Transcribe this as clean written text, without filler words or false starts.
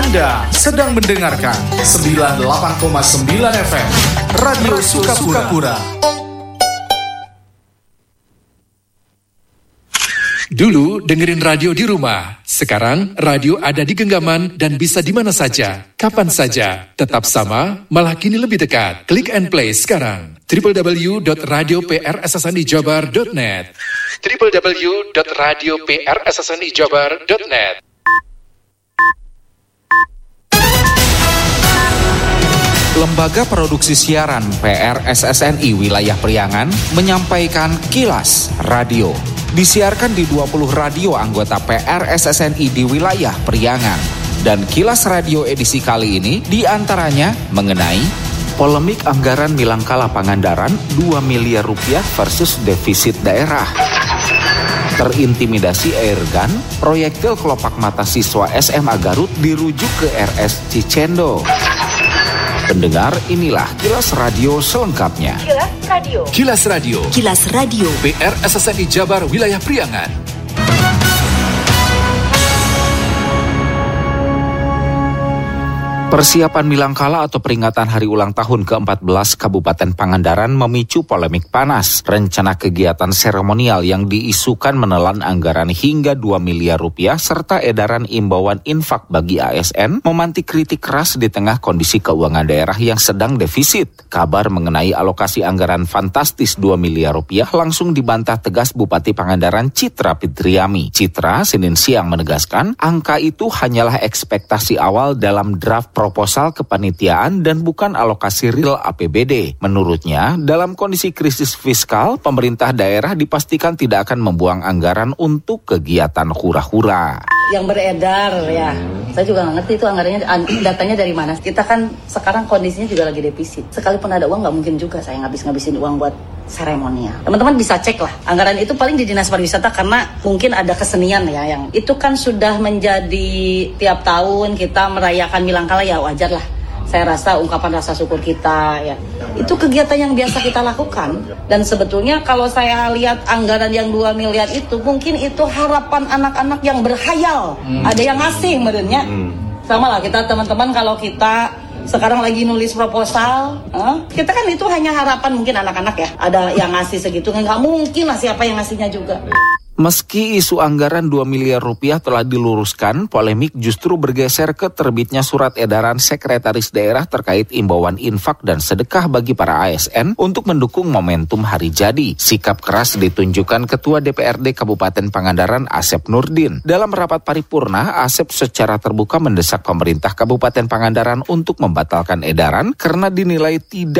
Anda sedang mendengarkan 98,9 FM Radio Sukapura. Dulu dengerin radio di rumah, sekarang radio ada di genggaman dan bisa di mana saja, kapan saja. Tetap sama, malah kini lebih dekat. Klik and play sekarang. www.radioprssnijabar.net www.radioprssnijabar.net. Lembaga Produksi Siaran PRSSNI Wilayah Priangan menyampaikan Kilas Radio. Disiarkan di 20 radio anggota PRSSNI di wilayah Priangan. Dan Kilas Radio edisi kali ini diantaranya mengenai polemik anggaran Milangkala Pangandaran 2 miliar rupiah versus defisit daerah. Terintimidasi airgun, proyektil kelopak mata siswa SMA Garut dirujuk ke RS Cicendo. Pendengar, inilah Kilas Radio selengkapnya. Kilas Radio. Kilas Radio. Kilas Radio. PRSSNI Jabar Wilayah Priangan. Persiapan Milangkala atau peringatan hari ulang tahun ke-14 Kabupaten Pangandaran memicu polemik panas. Rencana kegiatan seremonial yang diisukan menelan anggaran hingga 2 miliar rupiah serta edaran imbauan infak bagi ASN memantik kritik keras di tengah kondisi keuangan daerah yang sedang defisit. Kabar mengenai alokasi anggaran fantastis 2 miliar rupiah langsung dibantah tegas Bupati Pangandaran Citra Fitriami. Citra Senin siang menegaskan angka itu hanyalah ekspektasi awal dalam draft proposal kepanitiaan dan bukan alokasi real APBD. Menurutnya, dalam kondisi krisis fiskal, pemerintah daerah dipastikan tidak akan membuang anggaran untuk kegiatan hura-hura. Yang beredar ya, saya juga nggak ngerti itu anggarannya, datanya dari mana. Kita kan sekarang kondisinya juga lagi defisit. Sekalipun ada uang nggak mungkin juga saya ngabisin uang buat seremonial. Teman-teman bisa cek lah, anggaran itu paling di Dinas Pariwisata karena mungkin ada kesenian ya, yang itu kan sudah menjadi tiap tahun kita merayakan Milangkala ya wajar lah. Saya rasa ungkapan rasa syukur kita ya. Itu kegiatan yang biasa kita lakukan. Dan sebetulnya kalau saya lihat anggaran yang 2 miliar itu, mungkin itu harapan anak-anak yang berhayal. Ada yang ngasih menurutnya. Sama lah kita teman-teman kalau kita sekarang lagi nulis proposal, kita kan itu hanya harapan mungkin anak-anak ya. Ada yang ngasih segitu, nggak mungkin lah siapa yang ngasihnya juga. Meski isu anggaran 2 miliar rupiah telah diluruskan, polemik justru bergeser ke terbitnya surat edaran Sekretaris Daerah terkait imbauan infak dan sedekah bagi para ASN untuk mendukung momentum hari jadi. Sikap keras ditunjukkan Ketua DPRD Kabupaten Pangandaran Asep Nurdin. Dalam rapat paripurna, Asep secara terbuka mendesak pemerintah Kabupaten Pangandaran untuk membatalkan edaran karena dinilai tidak